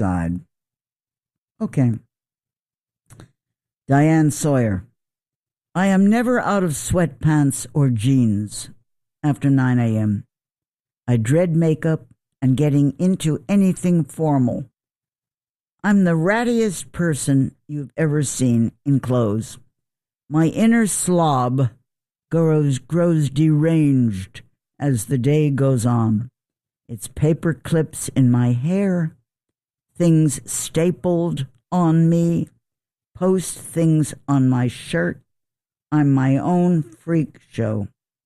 side. Okay. Diane Sawyer. I am never out of sweatpants or jeans after 9 a.m. I dread makeup and getting into anything formal. I'm the rattiest person you've ever seen in clothes. My inner slob grows deranged as the day goes on. It's paper clips in my hair, things stapled on me, post things on my shirt. I'm my own freak show.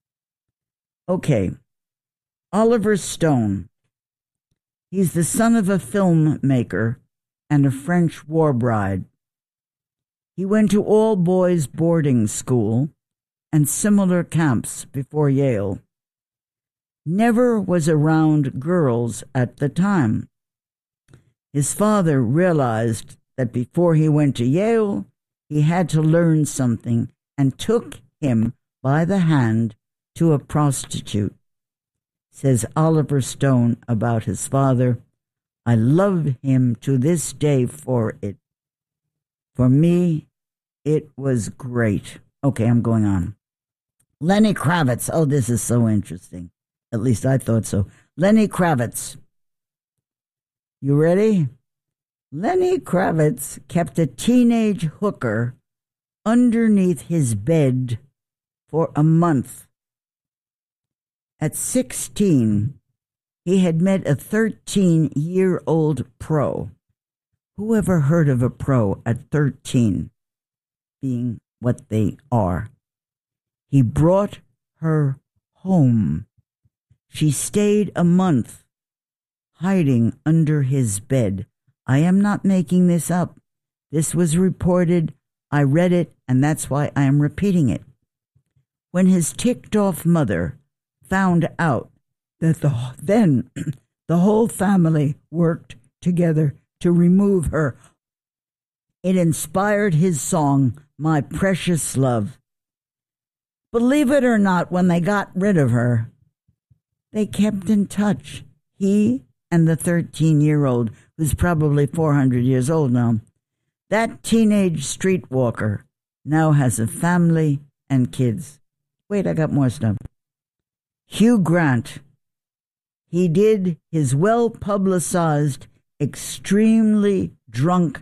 Okay, Oliver Stone. He's the son of a filmmaker and a French war bride. He went to all-boys boarding school and similar camps before Yale. Never was around girls at the time. His father realized that before he went to Yale, he had to learn something and took him by the hand to a prostitute. Says Oliver Stone about his father, I love him to this day for it. For me, it was great. Okay, I'm going on. Lenny Kravitz. Oh, this is so interesting. At least I thought so. Lenny Kravitz. You ready? Lenny Kravitz kept a teenage hooker underneath his bed for a month. At 16, he had met a 13-year-old pro. Who ever heard of a pro at 13 being what they are? He brought her home. She stayed a month hiding under his bed. I am not making this up. This was reported. I read it, and that's why I am repeating it. When his ticked-off mother found out that the whole family worked together to remove her, it inspired his song, My Precious Love. Believe it or not, when they got rid of her, they kept in touch. He and the 13-year-old, who's probably 400 years old now, that teenage streetwalker now has a family and kids. Wait, I got more stuff. Hugh Grant. He did his well-publicized, extremely drunk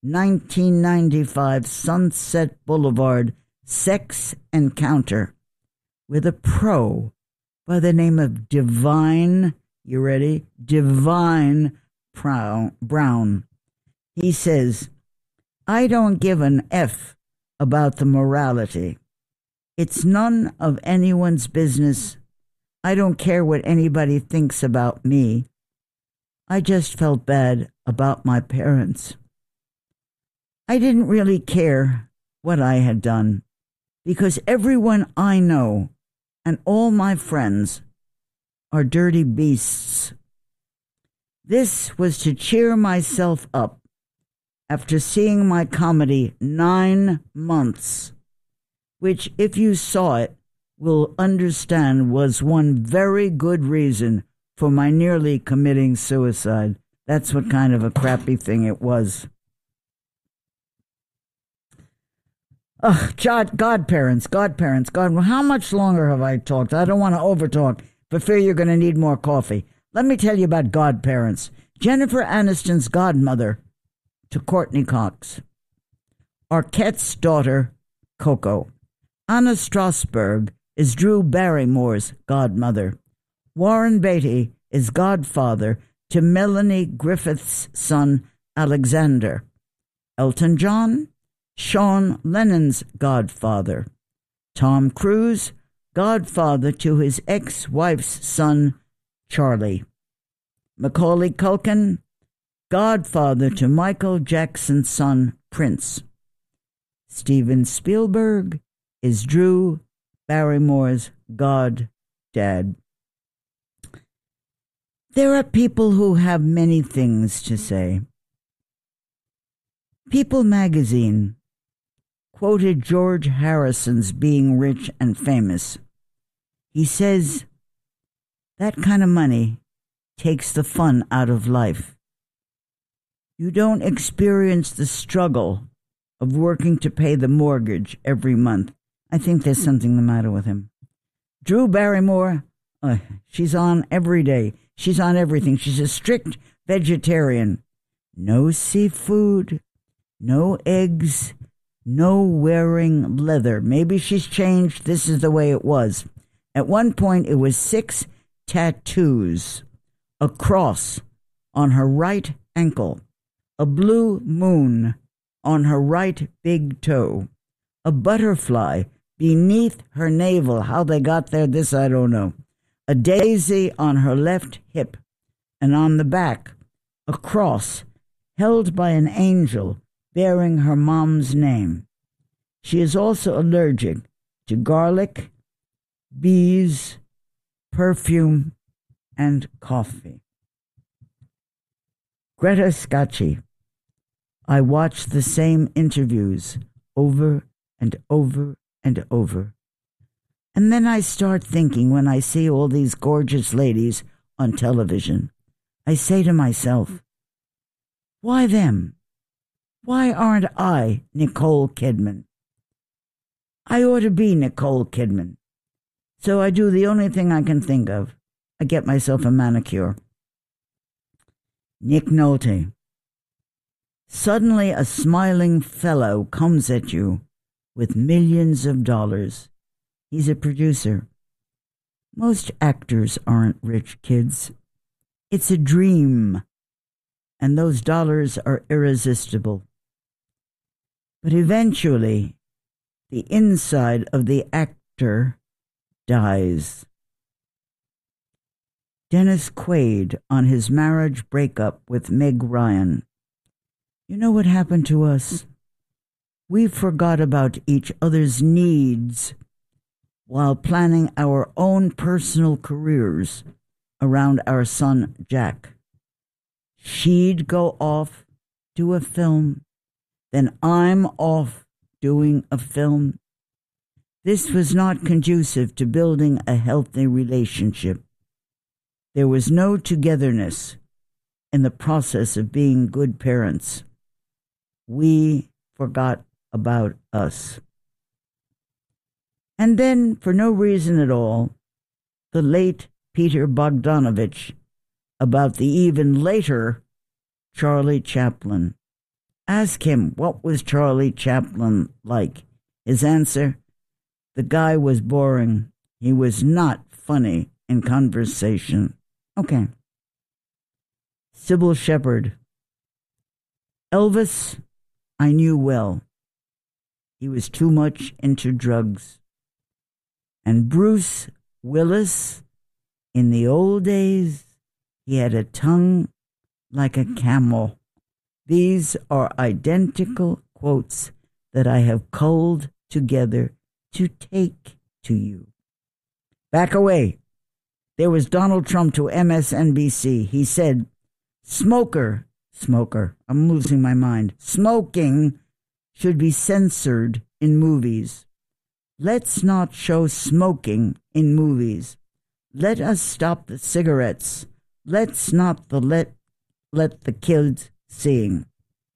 1995 Sunset Boulevard sex encounter with a pro by the name of Divine, you ready? Divine Brown. He says, I don't give an F about the morality. It's none of anyone's business. I don't care what anybody thinks about me. I just felt bad about my parents. I didn't really care what I had done because everyone I know and all my friends are dirty beasts. This was to cheer myself up after seeing my comedy 9 months, which, if you saw it, will understand was one very good reason for my nearly committing suicide. That's what kind of a crappy thing it was. Godparents. God, how much longer have I talked? I don't want to overtalk, for fear you're going to need more coffee. Let me tell you about godparents. Jennifer Aniston's godmother to Courtney Cox. Arquette's daughter, Coco. Anna Strasberg is Drew Barrymore's godmother. Warren Beatty is godfather to Melanie Griffith's son, Alexander. Elton John, Sean Lennon's godfather. Tom Cruise, godfather to his ex-wife's son, Charlie. Macaulay Culkin, godfather to Michael Jackson's son, Prince. Steven Spielberg is Drew Barrymore's goddad. There are people who have many things to say. People magazine quoted George Harrison's Being Rich and Famous. He says, that kind of money takes the fun out of life. You don't experience the struggle of working to pay the mortgage every month. I think there's something the matter with him. Drew Barrymore, she's on every day. She's on everything. She's a strict vegetarian. No seafood, no eggs, no wearing leather. Maybe she's changed. This is the way it was. At one point, it was 6 tattoos, a cross on her right ankle, a blue moon on her right big toe, a butterfly beneath her navel. How they got there, this I don't know. A daisy on her left hip, and on the back, a cross held by an angel bearing her mom's name. She is also allergic to garlic, bees, perfume, and coffee. Greta Scacchi. I watch the same interviews over and over and over. And then I start thinking when I see all these gorgeous ladies on television, I say to myself, why them? Why aren't I Nicole Kidman? I ought to be Nicole Kidman. So I do the only thing I can think of. I get myself a manicure. Nick Nolte. Suddenly a smiling fellow comes at you with millions of dollars. He's a producer. Most actors aren't rich kids. It's a dream, and those dollars are irresistible. But eventually, the inside of the actor dies. Dennis Quaid on his marriage breakup with Meg Ryan. You know what happened to us? We forgot about each other's needs while planning our own personal careers around our son, Jack. She'd go off to a film, then I'm off doing a film. This was not conducive to building a healthy relationship. There was no togetherness in the process of being good parents. We forgot about us. And then, for no reason at all, the late Peter Bogdanovich about the even later Charlie Chaplin. Ask him, what was Charlie Chaplin like? His answer, the guy was boring. He was not funny in conversation. Okay. Sybil Shepherd. Elvis, I knew well. He was too much into drugs. And Bruce Willis, in the old days, he had a tongue like a camel. These are identical quotes that I have culled together to take to you. Back away. There was Donald Trump to MSNBC. He said, smoker, I'm losing my mind. Smoking should be censored in movies. Let's not show smoking in movies. Let us stop the cigarettes. Let's not let the kids sing.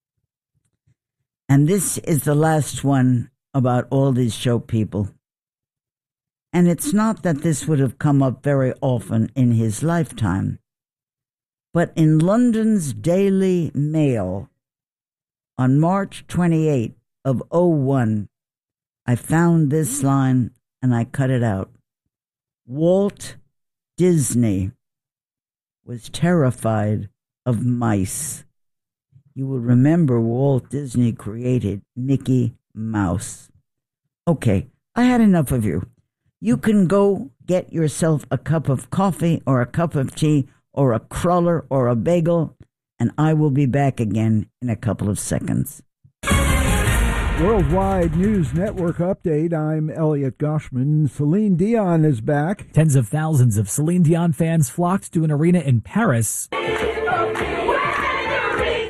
And this is the last one about all these show people. And it's not that this would have come up very often in his lifetime. But in London's Daily Mail, on March 28 of 2001, I found this line and I cut it out. Walt Disney was terrified of mice. You will remember Walt Disney created Mickey Mouse. Okay, I had enough of you. You can go get yourself a cup of coffee or a cup of tea or a cruller or a bagel, and I will be back again in a couple of seconds. Worldwide News Network update. I'm Elliot Goshman. Celine Dion is back. Tens of thousands of Celine Dion fans flocked to an arena in Paris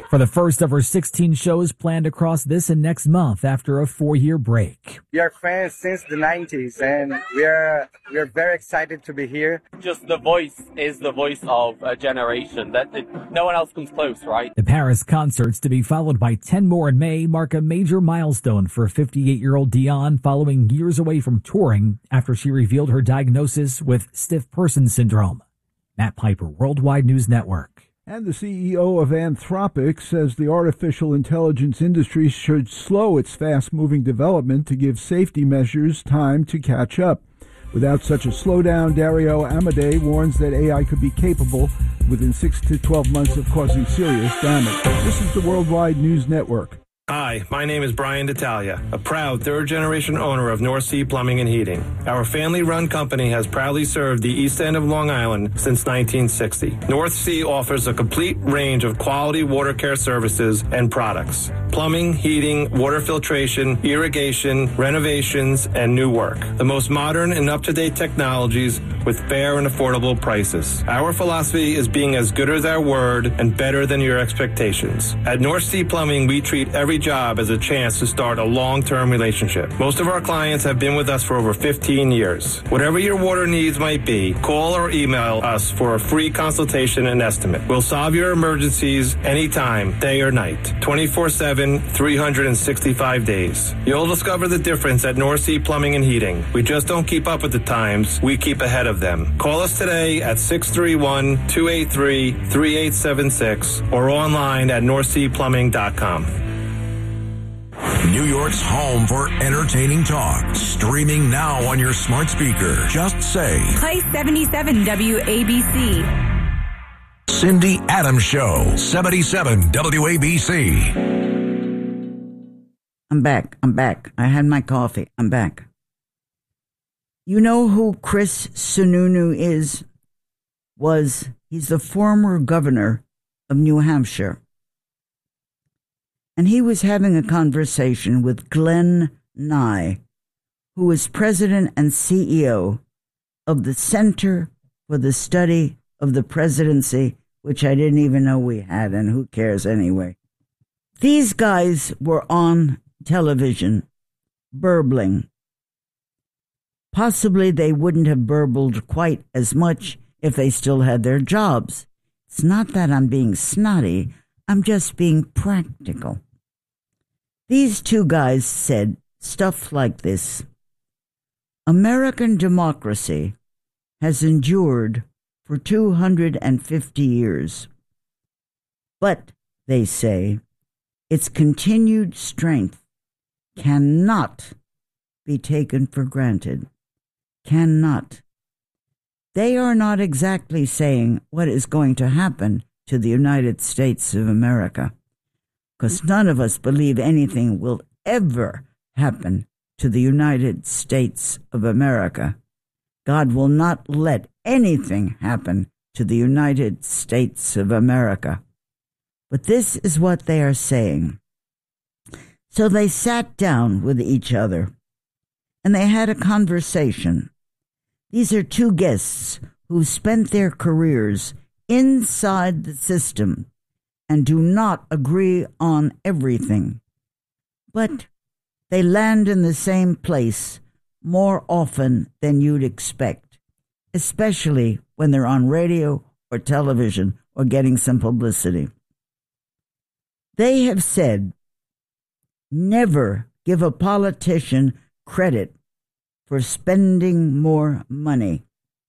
for the first of her 16 shows planned across this and next month after a 4-year break. We are fans since the 90s, and we are very excited to be here. Just the voice is the voice of a generation. No one else comes close, right? The Paris concerts, to be followed by 10 more in May, mark a major milestone for 58-year-old Dion following years away from touring after she revealed her diagnosis with stiff person syndrome. Matt Piper, Worldwide News Network. And the CEO of Anthropic says the artificial intelligence industry should slow its fast-moving development to give safety measures time to catch up. Without such a slowdown, Dario Amodei warns that AI could be capable within 6 to 12 months of causing serious damage. This is the Worldwide News Network. Hi, my name is Brian D'Italia, a proud third-generation owner of North Sea Plumbing and Heating. Our family-run company has proudly served the East End of Long Island since 1960. North Sea offers a complete range of quality water care services and products: plumbing, heating, water filtration, irrigation, renovations, and new work. The most modern and up-to-date technologies with fair and affordable prices. Our philosophy is being as good as our word and better than your expectations. At North Sea Plumbing, we treat every job as a chance to start a long-term relationship. Most of our clients have been with us for over 15 years. Whatever your water needs might be, call or email us for a free consultation and estimate. We'll solve your emergencies anytime, day or night, 24/7, 365 days. You'll discover the difference at North Sea Plumbing and Heating. We just don't keep up with the times, we keep ahead of them. Call us today at 631-283-3876 or online at northseaplumbing.com. New York's home for entertaining talk. Streaming now on your smart speaker. Just say, play 77 WABC. Cindy Adams Show, 77 WABC. I'm back. I had my coffee. I'm back. You know who Chris Sununu is? He's the former governor of New Hampshire. And he was having a conversation with Glenn Nye, who is president and CEO of the Center for the Study of the Presidency, which I didn't even know we had, and who cares anyway. These guys were on television, burbling. Possibly they wouldn't have burbled quite as much if they still had their jobs. It's not that I'm being snotty, I'm just being practical. These two guys said stuff like this: American democracy has endured for 250 years. But, they say, its continued strength cannot be taken for granted. Cannot. They are not exactly saying what is going to happen to the United States of America, because none of us believe anything will ever happen to the United States of America. God will not let anything happen to the United States of America. But this is what they are saying. So they sat down with each other, and they had a conversation. These are two guests who spent their careers inside the system and do not agree on everything. But they land in the same place more often than you'd expect, especially when they're on radio or television or getting some publicity. They have said, never give a politician credit for spending more money.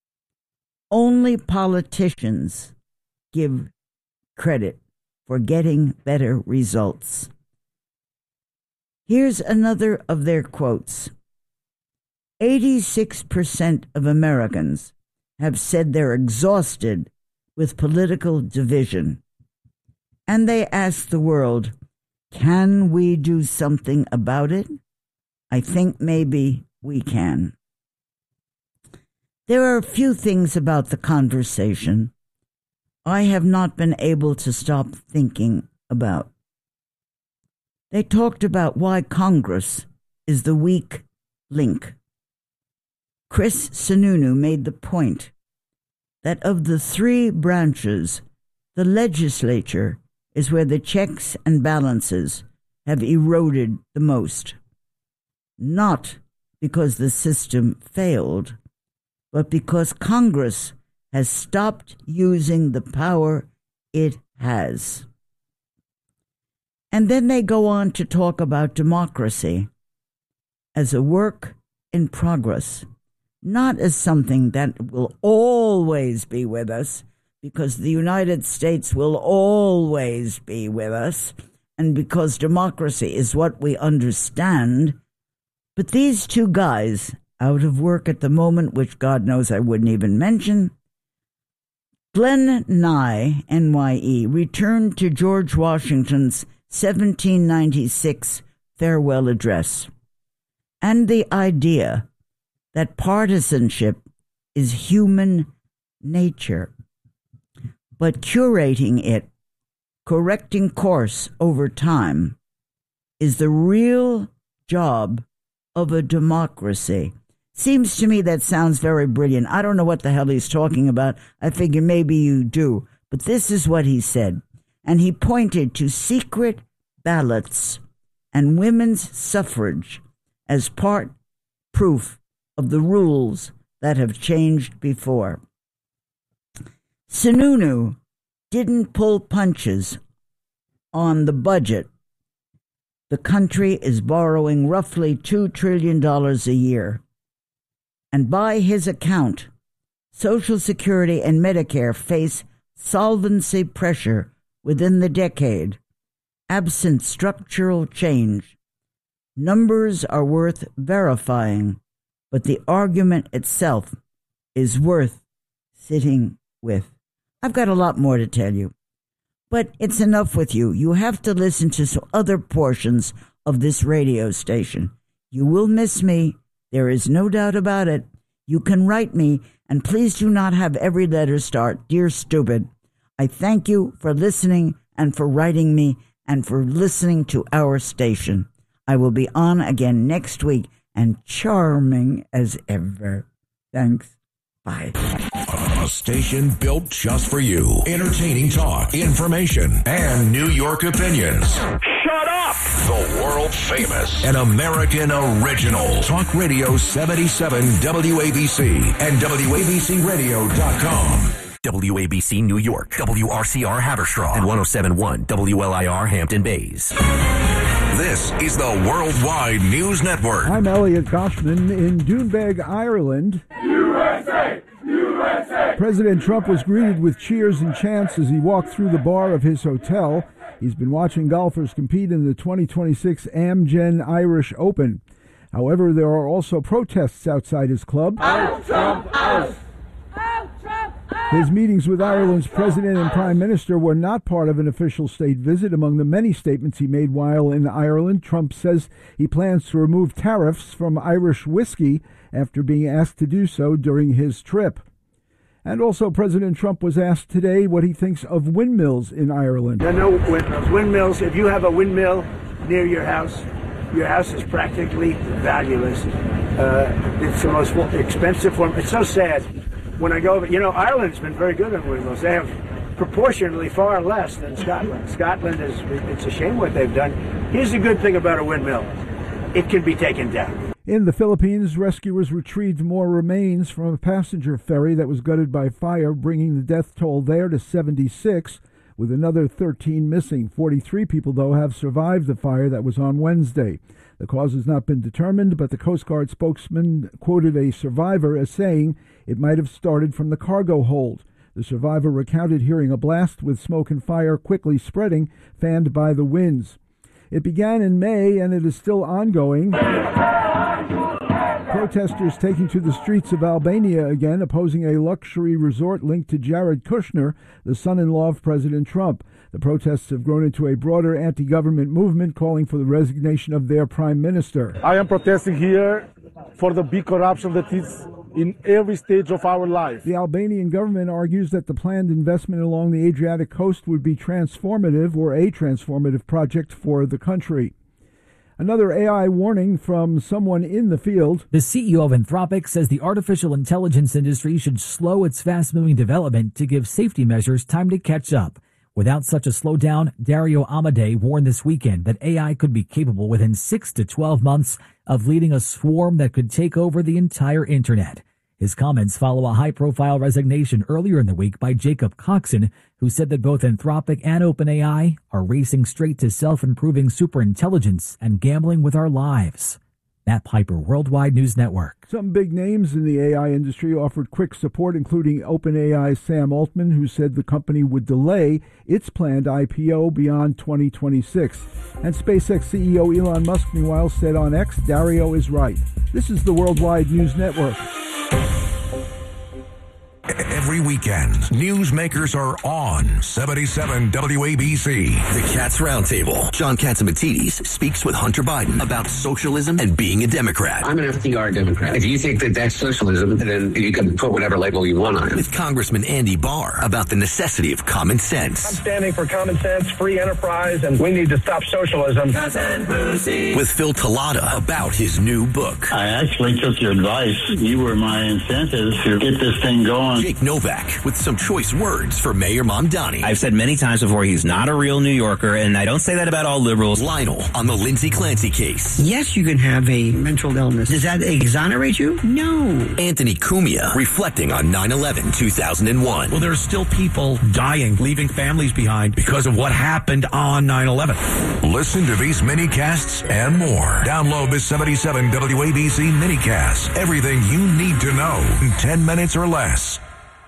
Only politicians give credit for getting better results. Here's another of their quotes. 86% of Americans have said they're exhausted with political division. And they ask the world, can we do something about it? I think maybe we can. There are a few things about the conversation I have not been able to stop thinking about. They talked about why Congress is the weak link. Chris Sununu made the point that of the three branches, the legislature is where the checks and balances have eroded the most. Not because the system failed, but because Congress has stopped using the power it has. And then they go on to talk about democracy as a work in progress, not as something that will always be with us, because the United States will always be with us, and because democracy is what we understand. But these two guys, out of work at the moment, which God knows I wouldn't even mention, Glenn Nye, NYE, returned to George Washington's 1796 farewell address, and the idea that partisanship is human nature, but curating it, correcting course over time, is the real job of a democracy. Seems to me that sounds very brilliant. I don't know what the hell he's talking about. I figure maybe you do. But this is what he said. And he pointed to secret ballots and women's suffrage as part proof of the rules that have changed before. Sununu didn't pull punches on the budget. The country is borrowing roughly $2 trillion a year. And by his account, Social Security and Medicare face solvency pressure within the decade, absent structural change. Numbers are worth verifying, but the argument itself is worth sitting with. I've got a lot more to tell you, but it's enough with you. You have to listen to some other portions of this radio station. You will miss me. There is no doubt about it. You can write me, and please do not have every letter start, "Dear Stupid." I thank you for listening and for writing me and for listening to our station. I will be on again next week and charming as ever. Thanks. Bye. A station built just for you. Entertaining talk, information, and New York opinions. Shut up! The world famous and American original. Talk Radio 77 WABC and WABCRadio.com. WABC New York, WRCR Haverstraw, and 107.1 WLIR Hampton Bays. This is the Worldwide News Network. I'm Elliot Goshman in Doonbeg, Ireland. USA! USA! President Trump was greeted with cheers and chants as he walked through the bar of his hotel. He's been watching golfers compete in the 2026 Amgen Irish Open. However, there are also protests outside his club. Out Trump, out! His meetings with Ireland's president and prime minister were not part of an official state visit. Among the many statements he made while in Ireland, Trump says he plans to remove tariffs from Irish whiskey after being asked to do so during his trip. And also, President Trump was asked today what he thinks of windmills in Ireland. There are no windmills. Windmills, if you have a windmill near your house is practically valueless. It's the most expensive form. It's so sad. When I go over, Ireland's been very good on windmills. They have proportionally far less than Scotland. Scotland it's a shame what they've done. Here's the good thing about a windmill. It can be taken down. In the Philippines, rescuers retrieved more remains from a passenger ferry that was gutted by fire, bringing the death toll there to 76, with another 13 missing. 43 people, though, have survived the fire that was on Wednesday. The cause has not been determined, but the Coast Guard spokesman quoted a survivor as saying it might have started from the cargo hold. The survivor recounted hearing a blast with smoke and fire quickly spreading, fanned by the winds. It began in May, and it is still ongoing. Protesters taking to the streets of Albania again, opposing a luxury resort linked to Jared Kushner, the son-in-law of President Trump. The protests have grown into a broader anti-government movement calling for the resignation of their prime minister. I am protesting here for the big corruption that is in every stage of our life. The Albanian government argues that the planned investment along the Adriatic coast would be transformative or a transformative project for the country. Another AI warning from someone in the field. The CEO of Anthropic says the artificial intelligence industry should slow its fast-moving development to give safety measures time to catch up. Without such a slowdown, Dario Amodei warned this weekend that AI could be capable within 6 to 12 months of leading a swarm that could take over the entire internet. His comments follow a high-profile resignation earlier in the week by Jacob Coxon, who said that both Anthropic and OpenAI are racing straight to self-improving superintelligence and gambling with our lives. Matt Piper, Worldwide News Network. Some big names in the AI industry offered quick support, including OpenAI's Sam Altman, who said the company would delay its planned IPO beyond 2026. And SpaceX CEO Elon Musk, meanwhile, said on X, Dario is right. This is the Worldwide News Network. Every weekend, newsmakers are on 77 WABC. The Cats Roundtable. John Catsimatidis speaks with Hunter Biden about socialism and being a Democrat. I'm an FDR Democrat. If you think that that's socialism, then you can put whatever label you want on it. With Congressman Andy Barr about the necessity of common sense. I'm standing for common sense, free enterprise, and we need to stop socialism. With Phil Tallada about his new book. I actually took your advice. You were my incentive to get this thing going. Jake Novak with some choice words for Mayor Mamdani. I've said many times before he's not a real New Yorker, and I don't say that about all liberals. Lionel on the Lindsay Clancy case. Yes, you can have a mental illness. Does that exonerate you? No. Anthony Cumia reflecting on 9/11/2001. Well, there's still people dying, leaving families behind because of what happened on 9/11. Listen to these mini-casts and more. Download the 77 WABC mini-cast. Everything you need to know in 10 minutes or less.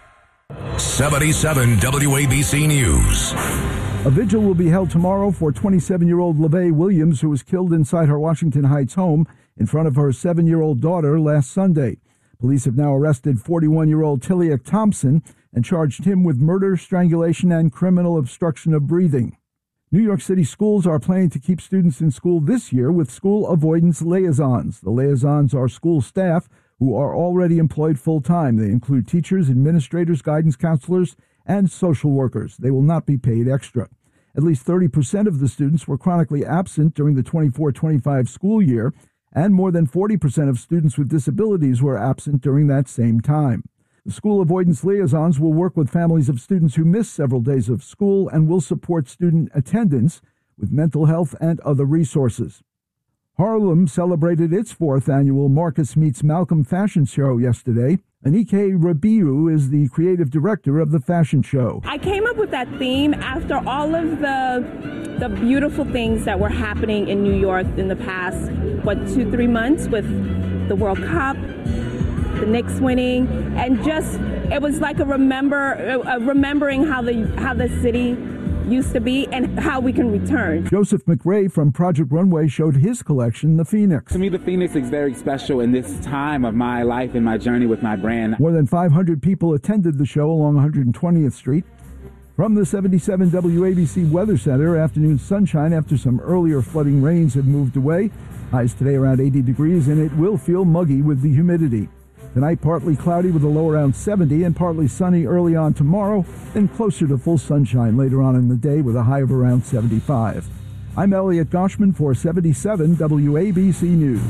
77 WABC News. A vigil will be held tomorrow for 27-year-old LaVey Williams, who was killed inside her Washington Heights home in front of her 7-year-old daughter last Sunday. Police have now arrested 41-year-old Tilliak Thompson and charged him with murder, strangulation, and criminal obstruction of breathing. New York City schools are planning to keep students in school this year with school avoidance liaisons. The liaisons are school staff who are already employed full-time. They include teachers, administrators, guidance counselors, and social workers. They will not be paid extra. At least 30% of the students were chronically absent during the 24-25 school year, and more than 40% of students with disabilities were absent during that same time. The school avoidance liaisons will work with families of students who miss several days of school and will support student attendance with mental health and other resources. Harlem celebrated its 4th annual Marcus Meets Malcolm fashion show yesterday. Anike Rabiu is the creative director of the fashion show. I came up with that theme after all of the beautiful things that were happening in New York in the past, 2-3 months with the World Cup, the Knicks winning, and just it was like remembering how the city used to be and how we can return. Joseph McRae from Project Runway showed his collection, The Phoenix. To me, The Phoenix is very special in this time of my life and my journey with my brand. More than 500 people attended the show along 120th Street. From the 77 WABC Weather Center, afternoon sunshine after some earlier flooding rains have moved away. Highs today around 80 degrees, and it will feel muggy with the humidity. Tonight, partly cloudy with a low around 70 and partly sunny early on tomorrow, then closer to full sunshine later on in the day with a high of around 75. I'm Elliot Goshman for 77 WABC News.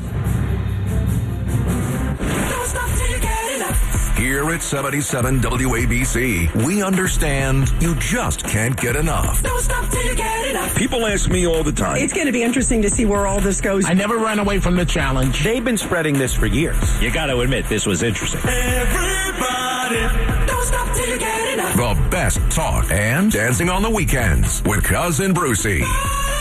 Here at 77 WABC, we understand you just can't get enough. Don't stop till you get enough. People ask me all the time. It's going to be interesting to see where all this goes. I never ran away from the challenge. They've been spreading this for years. You got to admit, this was interesting. Everybody, don't stop till you get enough. The best talk and dancing on the weekends with Cousin Brucey.